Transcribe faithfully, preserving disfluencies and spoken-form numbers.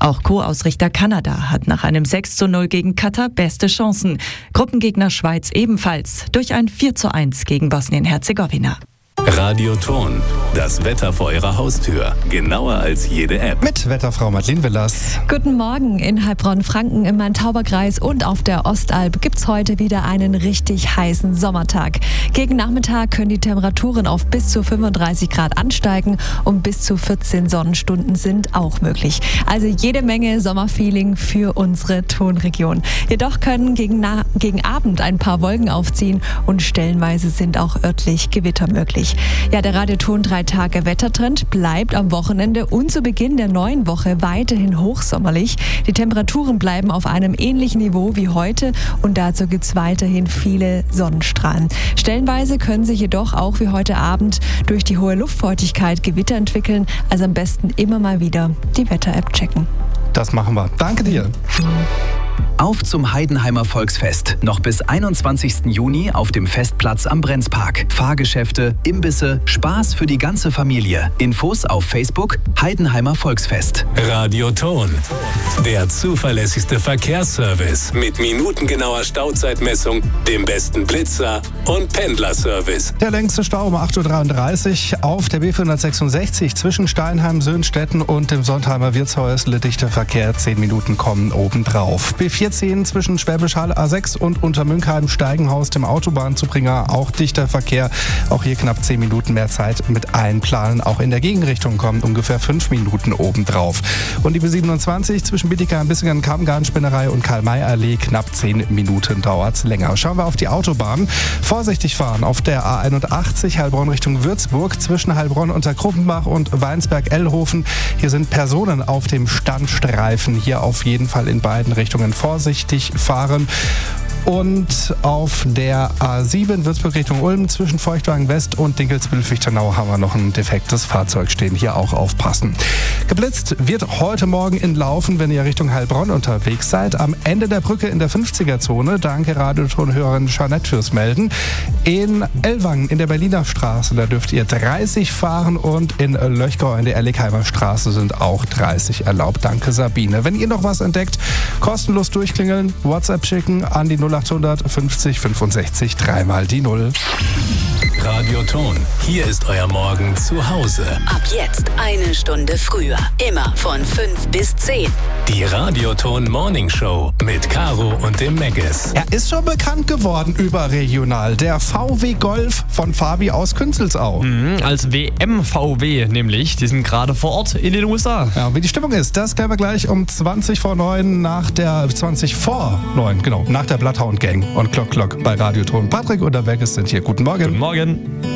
Auch Co-Ausrichter Kanada hat nach einem sechs zu null gegen Katar beste Chancen. Gruppengegner Schweiz ebenfalls durch ein vier zu eins gegen Bosnien-Herzegowina. Radioton, das Wetter vor Ihrer Haustür. Genauer als jede App. Mit Wetterfrau Madeleine Willers. Guten Morgen in Heilbronn-Franken im Main-Tauber-Kreis und auf der Ostalb gibt's heute wieder einen richtig heißen Sommertag. Gegen Nachmittag können die Temperaturen auf bis zu fünfunddreißig Grad ansteigen und bis zu vierzehn Sonnenstunden sind auch möglich. Also jede Menge Sommerfeeling für unsere Tonregion. Jedoch können gegen, Na- gegen Abend ein paar Wolken aufziehen und stellenweise sind auch örtlich Gewitter möglich. Ja, der Radioton drei Tage Wettertrend bleibt am Wochenende und zu Beginn der neuen Woche weiterhin hochsommerlich. Die Temperaturen bleiben auf einem ähnlichen Niveau wie heute und dazu gibt es weiterhin viele Sonnenstrahlen. Stellenweise können sich jedoch auch wie heute Abend durch die hohe Luftfeuchtigkeit Gewitter entwickeln, also am besten immer mal wieder die Wetter-App checken. Das machen wir. Danke dir. Auf zum Heidenheimer Volksfest. Noch bis einundzwanzigsten Juni auf dem Festplatz am Brenzpark. Fahrgeschäfte, Imbisse, Spaß für die ganze Familie. Infos auf Facebook Heidenheimer Volksfest. Radioton, der zuverlässigste Verkehrsservice mit minutengenauer Stauzeitmessung, dem besten Blitzer und Pendlerservice. Der längste Stau um acht Uhr dreiunddreißig auf der B vierhundertsechsundsechzig zwischen Steinheim, Söhnstetten und dem Sontheimer Wirtshäusle. Dichter Verkehr, zehn Minuten kommen obendrauf. B vierzehn zwischen Schwäbisch Hall A sechs und Untermünkheim, Steigenhaus, dem Autobahnzubringer, auch dichter Verkehr. Auch hier knapp zehn Minuten mehr Zeit mit Einplanen. Auch in der Gegenrichtung kommen ungefähr fünf Minuten obendrauf. Und die B siebenundzwanzig zwischen Bietigheim, Bissingen, Kammgarnspinnerei und Karl-May-Allee, knapp zehn Minuten dauert es länger. Schauen wir auf die Autobahn. Vorsichtig fahren auf der A einundachtzig Heilbronn Richtung Würzburg zwischen Heilbronn unter Kruppenbach und Weinsberg-Ellhofen. Hier sind Personen auf dem Standstreifen. Hier auf jeden Fall in beiden Richtungen vorsichtig fahren. Und auf der A sieben Würzburg Richtung Ulm zwischen Feuchtwagen West und Dinkelsbühl-Fichtenau haben wir noch ein defektes Fahrzeug stehen. Hier auch aufpassen. Geblitzt wird heute Morgen in Laufen, wenn ihr Richtung Heilbronn unterwegs seid. Am Ende der Brücke in der fünfziger-Zone. Danke Radiotonhörerin Jeanette fürs Melden. In Ellwangen in der Berliner Straße, da dürft ihr dreißig fahren und in Löchgau in der Erligheimer Straße sind auch dreißig erlaubt. Danke Sabine. Wenn ihr noch was entdeckt, kostenlos durchklingeln, WhatsApp schicken an die null achthundert fünfzig fünfundsechzig dreimal die null. Radioton, hier ist euer Morgen zu Hause. Ab jetzt eine Stunde früher. Immer von fünf bis zehn. Die Radioton Morning Show mit Caro und dem Megges. Er ist schon bekannt geworden überregional. Der V W Golf von Fabi aus Künzelsau. Mhm, als W M V W nämlich. Die sind gerade vor Ort in den U S A. Ja, wie die Stimmung ist, das klären wir gleich um zwanzig vor neun nach der zwanzig vor neun, genau, nach der Bloodhound Gang und Clock Clock bei Radioton. Patrick und der Megges sind hier. Guten Morgen. Guten Morgen.